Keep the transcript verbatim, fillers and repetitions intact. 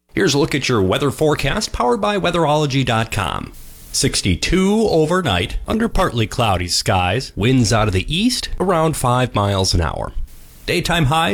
Here's a look at your weather forecast powered by weatherology dot com. sixty-two overnight under partly cloudy skies. Winds out of the east around five miles an hour. Daytime highs